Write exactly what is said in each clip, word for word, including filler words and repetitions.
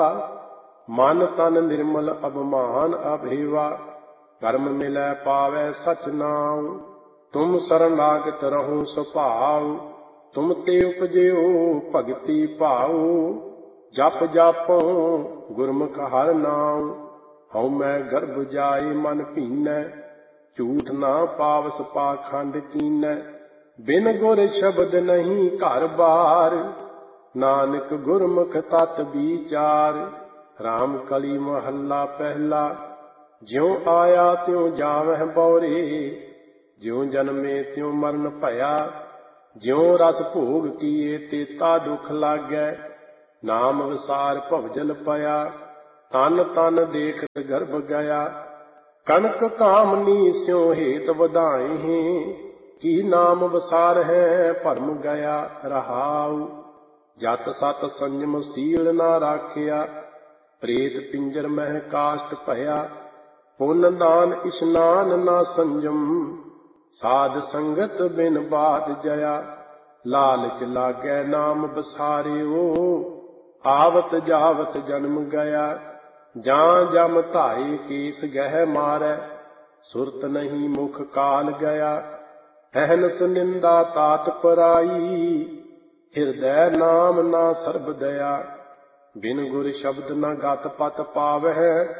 मन तन निर्मल अभिमान अभेवा, कर्म मिलै पावै सच नाम। तुम शरणागत रहो सुभाव, तुम ते उपजयो भगति भाऊ। जप जापो गुरमुख हर नाम, हਉ मैं गर्भ जाए मन भीनै। झूठ ना पावस पाखंड कीनै, बिन गुर शब्द नहीं घर बार। नानक गुरमुख तत विचार, राम कली महला पहला। ज्यों आया त्यों जावह बौरे, ज्यों जन्मे त्यों मरण भया। ज्यों रस भोग किए तेता दुख लागै, नाम विसार भवजल पया। तन तन देखत गर्भ गया, कनक कामनी स्यों हेत वधाए हैं। की नाम विसार है भरम गया रहाउ। जत सत संयम सील ना राखिया, प्रेत पिंजर मह काष्ट भया। पुन दान इशनान ना संयम, साध संगत बिन बात जया। लालच लागै नाम बसारियो, आवत जावत जन्म गया। जां जम धाए केस गह मारै, सुरत नहीं मुख काल गया। अहनस निंदा तात पराई, हृदय नाम ना सर्ब दया। बिन गुर शब्द न गत पत पावह,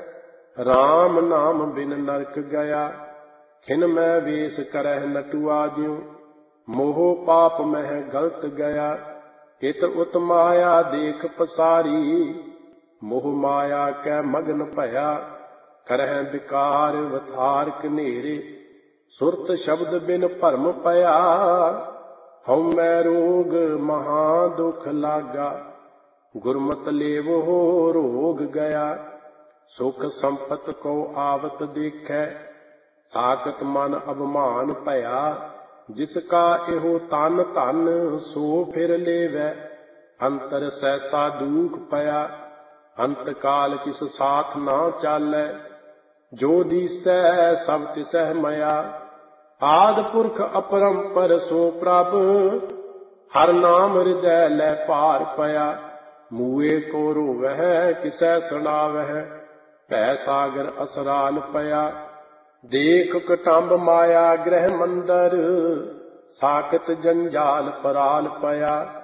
राम नाम बिन नरक गया। खिन मैं वेश करह नटुआ ज्यों, मोह पाप मह गलत गया। इत उत माया देख पसारी, मोह माया कै मगन भया। करह विकार वथार कनेरे, सुरत शब्द बिन भरम पया। हਉ मैं रोग महा दुख लागा, गुरमत लेवो रोग गया। सुख संपत को आवत देखै, साकत मन अभिमान भया। जिसका एहो तन धन सो फिर लेवै, अंतर सहसा दुख पया। अंत काल किस साथ ना चालै, जो दिसै सब तिसह मया। आद पुरख अपरंपर सो प्रभ, हर नाम हृदय लै पार पया। मूए को रोवह किसै सुनावह, भै सागर असराल पया। देख कटंब माया ग्रह मंदर, साकत जंजाल पराल पया।